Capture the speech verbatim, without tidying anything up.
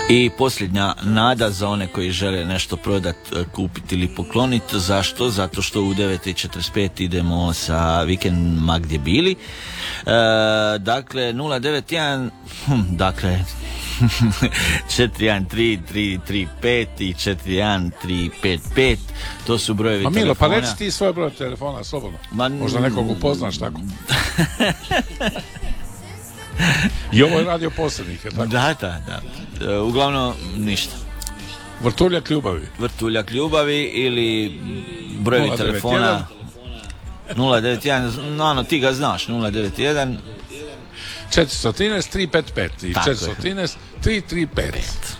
I posljednja nada za one koji žele nešto prodat, kupiti ili pokloniti. Zašto? Zato što u devet i četrdeset pet idemo sa vikendima gdje bili. E, dakle, nula devet jedan, hm, dakle, četiri jedan tri tri tri pet i četiri jedan tri pet pet, to su brojevi Ma Milo, telefona. pa reci ti svoj broj telefona, slobodno. Ma, možda nekog upoznaš tako. I ovo je radio posrednik, je tako? Da, da, da. E, uglavnom, ništa. Vrtuljak ljubavi. Vrtuljak ljubavi ili brojevi nula devet jedan telefona nula devet jedan, no, no, ti ga znaš, nula devet jedan četiristo trinaest tri pet pet i Tako je. četiristo trinaest tri tri pet.